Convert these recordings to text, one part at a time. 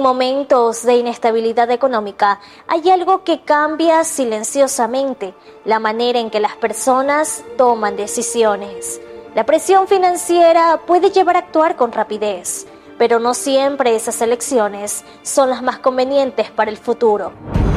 momentos de inestabilidad económica hay algo que cambia silenciosamente la manera en que las personas toman decisiones. La presión financiera puede llevar a actuar con rapidez, pero no siempre esas elecciones son las más convenientes para el futuro.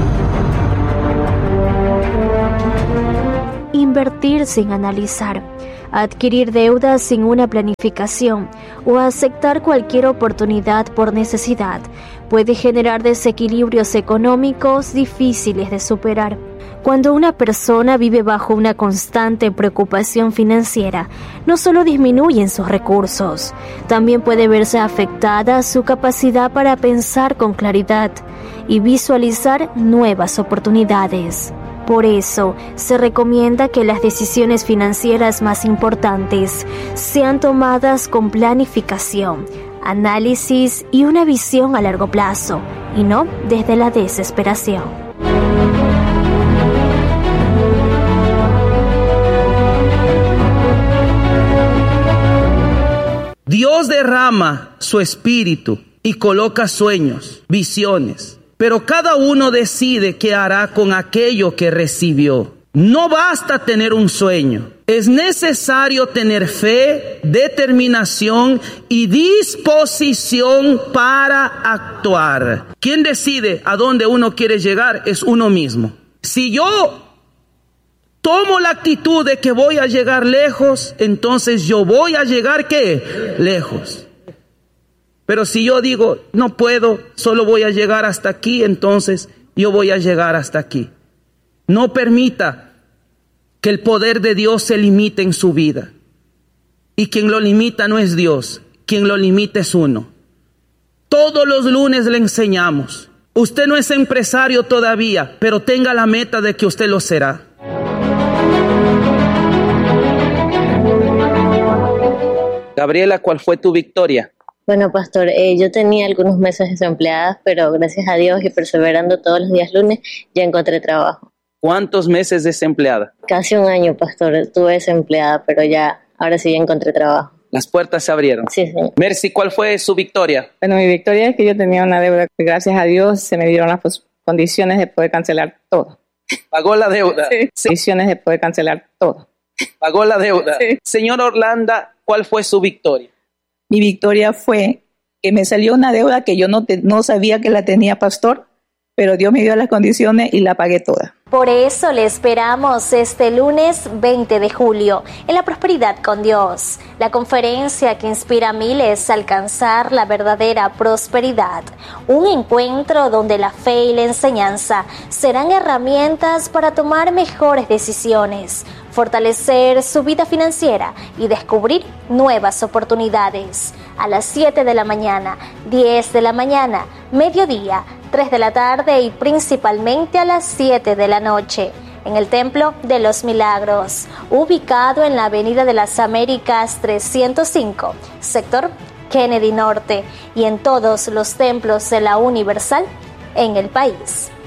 Invertir sin analizar, adquirir deudas sin una planificación o aceptar cualquier oportunidad por necesidad puede generar desequilibrios económicos difíciles de superar. Cuando una persona vive bajo una constante preocupación financiera, no solo disminuyen sus recursos, también puede verse afectada su capacidad para pensar con claridad y visualizar nuevas oportunidades. Por eso, se recomienda que las decisiones financieras más importantes sean tomadas con planificación, análisis y una visión a largo plazo, y no desde la desesperación. Dios derrama su espíritu y coloca sueños, visiones, pero cada uno decide qué hará con aquello que recibió. No basta tener un sueño, es necesario tener fe, determinación y disposición para actuar. Quien decide a dónde uno quiere llegar es uno mismo. Si yo tomo la actitud de que voy a llegar lejos, entonces yo voy a llegar, ¿qué? Lejos. Pero si yo digo, no puedo, solo voy a llegar hasta aquí, entonces yo voy a llegar hasta aquí. No permita que el poder de Dios se limite en su vida. Y quien lo limita no es Dios, quien lo limita es uno. Todos los lunes le enseñamos. Usted no es empresario todavía, pero tenga la meta de que usted lo será. Gabriela, ¿cuál fue tu victoria? Bueno, pastor, yo tenía algunos meses desempleada, pero gracias a Dios y perseverando todos los días lunes, ya encontré trabajo. ¿Cuántos meses desempleada? Casi un año, pastor, estuve desempleada, pero ahora sí ya encontré trabajo. Las puertas se abrieron. Sí, sí. Mercy, ¿cuál fue su victoria? Bueno, mi victoria es que yo tenía una deuda que gracias a Dios se me dieron las condiciones de poder cancelar todo. ¿Pagó la deuda? Sí. Condiciones de poder cancelar todo. ¿Pagó la deuda? Sí. Señor Orlando, ¿cuál fue su victoria? Mi victoria fue que me salió una deuda que yo no sabía que la tenía, pastor, pero Dios me dio las condiciones y la pagué toda. Por eso le esperamos este lunes 20 de julio en La Prosperidad con Dios, la conferencia que inspira a miles a alcanzar la verdadera prosperidad. Un encuentro donde la fe y la enseñanza serán herramientas para tomar mejores decisiones, fortalecer su vida financiera y descubrir nuevas oportunidades. A las 7 de la mañana, 10 de la mañana, mediodía, 3 de la tarde y principalmente a las 7 de la noche, en el Templo de los Milagros, ubicado en la Avenida de las Américas 305, sector Kennedy Norte, y en todos los templos de la Universal en el país.